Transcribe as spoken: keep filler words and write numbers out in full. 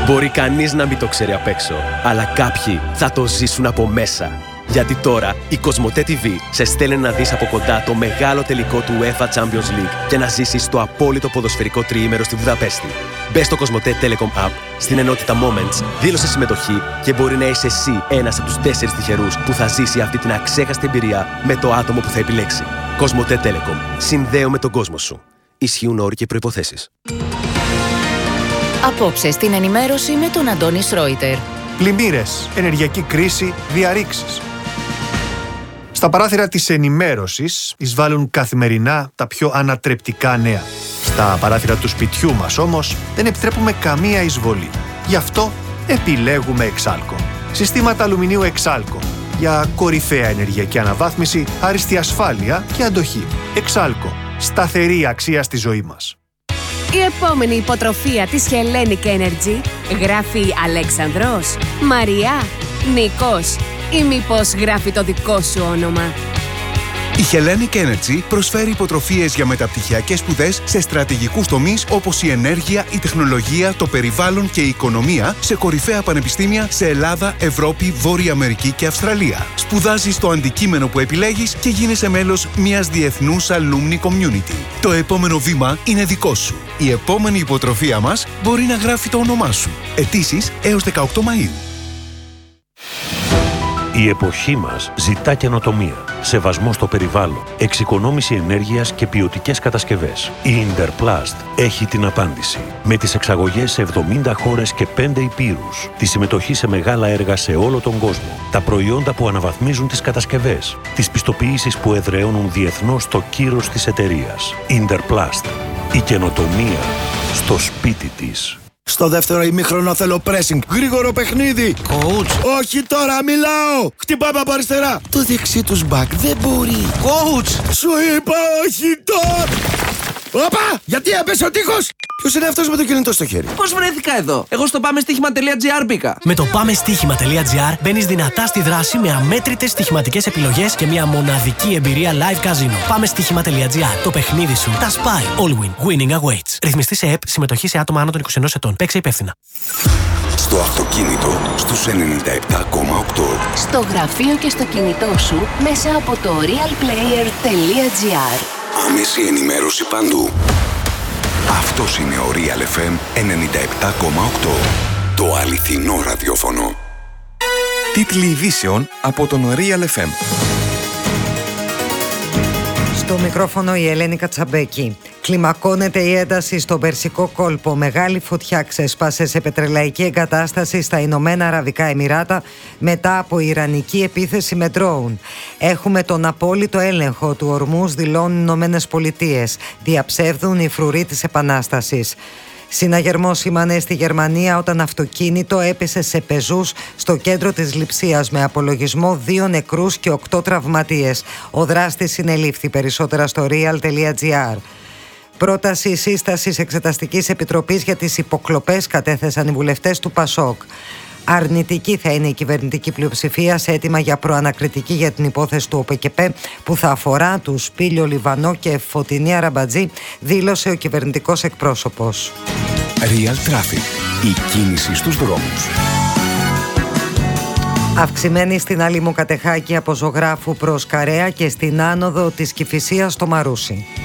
Μπορεί κανείς να μην το ξέρει απ' έξω, αλλά κάποιοι θα το ζήσουν από μέσα. Γιατί τώρα η Κοσμοτέ τι βι σε στέλνει να δεις από κοντά το μεγάλο τελικό του UEFA Champions League και να ζήσεις το απόλυτο ποδοσφαιρικό τριήμερο στη Βουδαπέστη. Μπες στο Κοσμοτέ Telecom App, στην ενότητα Moments, δήλωσε συμμετοχή και μπορεί να είσαι εσύ ένας από τους τέσσερις τυχερούς που θα ζήσει αυτή την αξέχαστη εμπειρία με το άτομο που θα επιλέξει. Κοσμοτέ Telecom. Συνδέω με τον κόσμο σου. Ισχύουν όροι και προϋποθέσεις. Απόψε στην ενημέρωση με τον Αντώνη Σρόιτερ. Πλημμύρες, ενεργειακή κρίση, διαρρήξεις. Στα παράθυρα της ενημέρωσης εισβάλλουν καθημερινά τα πιο ανατρεπτικά νέα. Στα παράθυρα του σπιτιού μας όμως δεν επιτρέπουμε καμία εισβολή. Γι' αυτό επιλέγουμε Εξάλκο. Συστήματα αλουμινίου Εξάλκο. Για κορυφαία ενεργειακή αναβάθμιση, άριστη ασφάλεια και αντοχή. Εξάλκο. Σταθερή αξία στη ζωή μας. Η επόμενη υποτροφία της Hellenic Energy γράφει Αλέξανδρος, Μαριά, Νίκος ή μήπως γράφει το δικό σου όνομα? Η Hellenic Energy προσφέρει υποτροφίες για μεταπτυχιακές σπουδές σε στρατηγικούς τομείς όπως η ενέργεια, η τεχνολογία, το περιβάλλον και η οικονομία σε κορυφαία πανεπιστήμια σε Ελλάδα, Ευρώπη, Βόρεια Αμερική και Αυστραλία. Σπουδάζεις το αντικείμενο που επιλέγεις και γίνεσαι μέλος μιας διεθνούς alumni community. Το επόμενο βήμα είναι δικό σου. Η επόμενη υποτροφία μας μπορεί να γράφει το όνομά σου. Αιτήσεις έως δεκαοκτώ Μαΐου. Η εποχή μας ζητά καινοτομία, σεβασμό στο περιβάλλον, εξοικονόμηση ενέργειας και ποιοτικές κατασκευές. Η Interplast έχει την απάντηση. Με τις εξαγωγές σε εβδομήντα χώρες και πέντε υπήρους, τη συμμετοχή σε μεγάλα έργα σε όλο τον κόσμο, τα προϊόντα που αναβαθμίζουν τις κατασκευές, τις πιστοποιήσεις που εδραιώνουν διεθνώς το κύρος της εταιρείας. Interplast. Η καινοτομία στο σπίτι της. Στο δεύτερο ημίχρονο θέλω pressing. Γρήγορο παιχνίδι. Coach. Όχι τώρα, μιλάω. Χτυπάμε από αριστερά. Το δεξί τους μπακ δεν μπορεί. Coach. Σου είπα όχι τώρα. Όπα! Γιατί έπεσε ο τείχος! Ποιος είναι αυτός με το κινητό στο χέρι? Πώς βρέθηκα εδώ? Εγώ στο πάμε στοίχημα τελεία τζι άρ μπήκα. Με το πάμε στοίχημα τελεία τζι άρ μπαίνεις δυνατά στη δράση με αμέτρητες στοιχηματικές επιλογές και μια μοναδική εμπειρία live casino. Πάμε στοίχημα τελεία τζι άρ. Το παιχνίδι σου τα σπάει. All win. Winning awaits. Ρυθμιστή σε ΕΠ. Συμμετοχή σε άτομα άνω των είκοσι ενός ετών. Παίξε υπεύθυνα. Στο αυτοκίνητο στους ενενήντα επτά κόμμα οκτώ. Στο γραφείο και στο κινητό σου μέσα από το real player τελεία τζι άρ. Άμεση ενημέρωση παντού. Αυτός είναι ο Real εφ εμ ενενήντα επτά κόμμα οκτώ. Το αληθινό ραδιόφωνο. Τίτλοι ειδήσεων από τον Real εφ εμ. Στο μικρόφωνο η Ελένη Κατσαμπέκη. Κλιμακώνεται η ένταση στον Περσικό κόλπο. Μεγάλη φωτιά ξέσπασε σε πετρελαϊκή εγκατάσταση στα Ηνωμένα Αραβικά Εμιράτα μετά από ιρανική επίθεση με ντρόουν. Έχουμε τον απόλυτο έλεγχο του ορμούς, δηλώνουν οι Ηνωμένες Πολιτείες. Διαψεύδουν οι φρουροί της Επανάστασης. Συναγερμός σήμανε στη Γερμανία όταν αυτοκίνητο έπεσε σε πεζούς στο κέντρο της Λειψίας με απολογισμό δύο νεκρούς και οκτώ τραυματίες. Ο δράστης συνελήφθη. Περισσότερα στο real τελεία τζι άρ. Πρόταση σύστασης Εξεταστικής Επιτροπής για τις υποκλοπές κατέθεσαν οι βουλευτές του ΠΑΣΟΚ. Αρνητική θα είναι η κυβερνητική πλειοψηφία σε αίτημα για προανακριτική για την υπόθεση του ΟΠΕΚΕΠΕ που θα αφορά του Σπήλιο Λιβανό και Φωτεινή Αραμπατζή, δήλωσε ο κυβερνητικός εκπρόσωπος. Real Traffic. Η κίνηση στους δρόμους. Αυξημένη στην Αλήμου Κατεχάκη από Ζωγράφου προς Καρέα και στην άνοδο της Κηφισίας στο Μαρούσι.